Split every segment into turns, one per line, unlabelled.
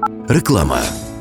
Реклама.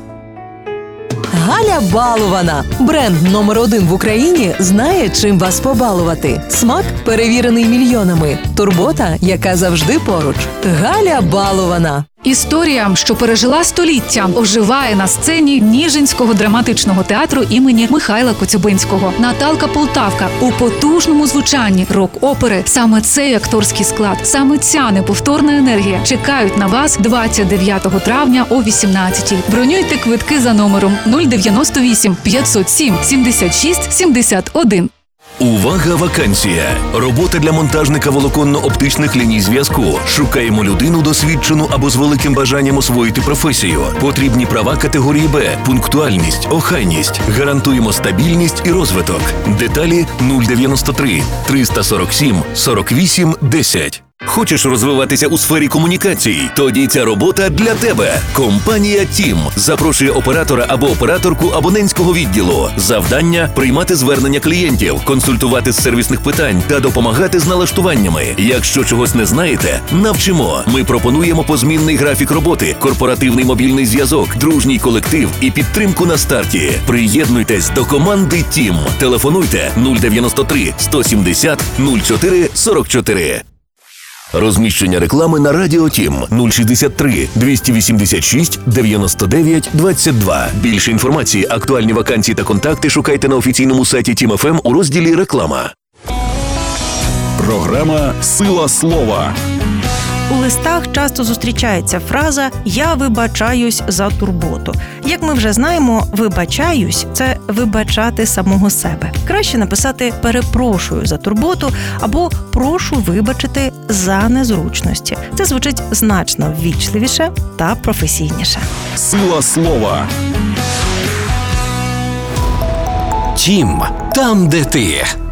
Галя Балована. Бренд номер 1 в Україні знає, чим вас побалувати. Смак перевірений мільйонами. Турбота, яка завжди поруч. Галя Балована.
Історія, що пережила століття, оживає на сцені Ніжинського драматичного театру імені Михайла Коцюбинського. Наталка Полтавка у потужному звучанні рок-опери. Саме цей акторський склад, саме ця неповторна енергія чекають на вас 29 травня о 18-й. Бронюйте квитки за номером 098 507 76 71.
Увага, вакансія! Робота для монтажника волоконно-оптичних ліній зв'язку. Шукаємо людину досвідчену або з великим бажанням освоїти професію. Потрібні права категорії Б, пунктуальність, охайність. Гарантуємо стабільність і розвиток. Деталі 093 347 48 10. Хочеш розвиватися у сфері комунікацій? Тоді ця робота для тебе. Компанія «Тім» запрошує оператора або операторку абонентського відділу. Завдання – приймати звернення клієнтів, консультувати з сервісних питань та допомагати з налаштуваннями. Якщо чогось не знаєте, навчимо. Ми пропонуємо позмінний графік роботи, корпоративний мобільний зв'язок, дружній колектив і підтримку на старті. Приєднуйтесь до команди «Тім». Телефонуйте 093 170 04 44. Розміщення реклами на Радіо Тім 063 286 99 22. Більше інформації, актуальні вакансії та контакти шукайте на офіційному сайті Тім ФМ у розділі «Реклама».
Програма «Сила слова».
У листах часто зустрічається фраза «я вибачаюсь за турботу». Як ми вже знаємо, «вибачаюсь» – це вибачати самого себе. Краще написати «перепрошую за турботу» або «прошу вибачити за незручності». Це звучить значно ввічливіше та професійніше.
Сила слова.
Тім. Там, де ти.